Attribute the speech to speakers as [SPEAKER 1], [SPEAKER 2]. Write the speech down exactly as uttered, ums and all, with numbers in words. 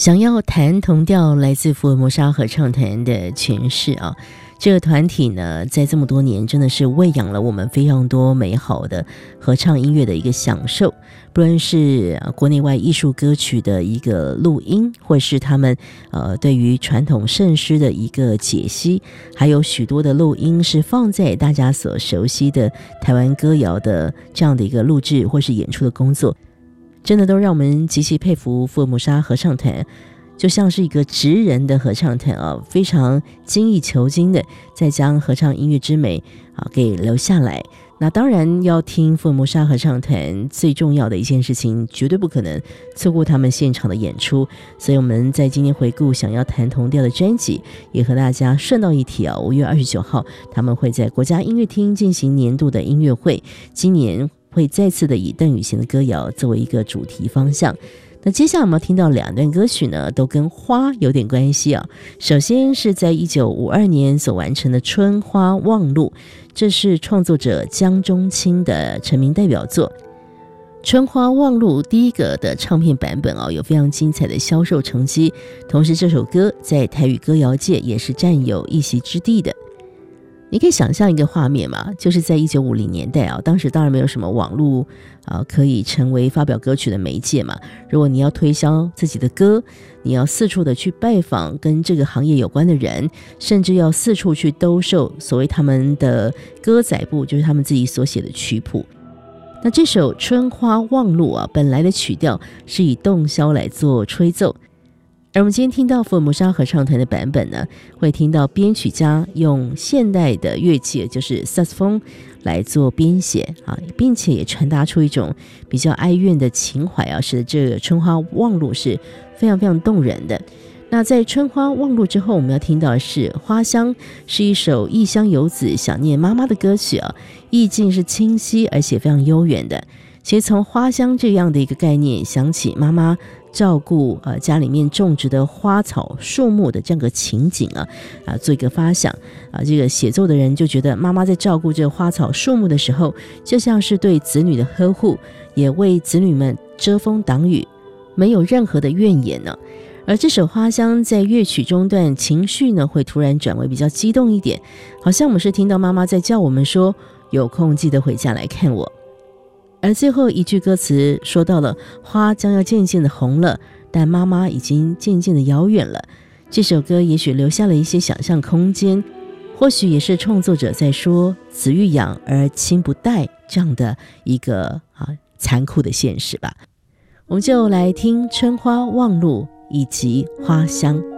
[SPEAKER 1] 想要弹同调，来自福尔摩沙合唱团的诠释啊。这个团体呢，在这么多年真的是喂养了我们非常多美好的合唱音乐的一个享受，不论是国内外艺术歌曲的一个录音，或是他们呃对于传统圣诗的一个解析，还有许多的录音是放在大家所熟悉的台湾歌谣的这样的一个录制或是演出的工作，真的都让我们极其佩服福尔摩沙合唱团，就像是一个职人的合唱团啊，非常精益求精的在将合唱音乐之美啊给留下来。那当然要听福尔摩沙合唱团最重要的一件事情，绝对不可能错过他们现场的演出。所以我们在今天回顾想要弹同调的专辑，也和大家顺道一提啊，五月二十九号他们会在国家音乐厅进行年度的音乐会，今年会再次的以邓雨贤的歌谣作为一个主题方向。那接下来我们要听到两段歌曲呢，都跟花有点关系啊。首先是在一九五二年所完成的《春花望路》，这是创作者江中青的成名代表作。《春花望路》第一个的唱片版本哦，有非常精彩的销售成绩，同时这首歌在台语歌谣界也是占有一席之地的。你可以想象一个画面嘛，就是在一九五零年代啊，当时当然没有什么网络啊，可以成为发表歌曲的媒介嘛。如果你要推销自己的歌，你要四处的去拜访跟这个行业有关的人，甚至要四处去兜售所谓他们的歌仔部，就是他们自己所写的曲谱。那这首《春花望路》啊，本来的曲调是以洞箫来做吹奏。而我们今天听到福尔摩沙合唱团的版本呢，会听到编曲家用现代的乐器，就是萨克斯风来做编写啊，并且也传达出一种比较哀怨的情怀啊，使得这个《春花望路》是非常非常动人的。那在《春花望路》之后，我们要听到的是《花香》，是一首异乡游子想念妈妈的歌曲啊，意境是清晰而且非常悠远的。其实从花香这样的一个概念，想起妈妈照顾呃家里面种植的花草树木的这样个情景啊啊做一个发想啊，这个写作的人就觉得妈妈在照顾这个花草树木的时候，就像是对子女的呵护，也为子女们遮风挡雨，没有任何的怨言呢。而这首花香在乐曲中段情绪呢会突然转为比较激动一点，好像我们是听到妈妈在叫我们说有空记得回家来看我。而最后一句歌词说到了花将要渐渐的红了，但妈妈已经渐渐的遥远了。这首歌也许留下了一些想象空间，或许也是创作者在说子欲养而亲不待这样的一个啊残酷的现实吧。我们就来听《春花望路》以及《花香》。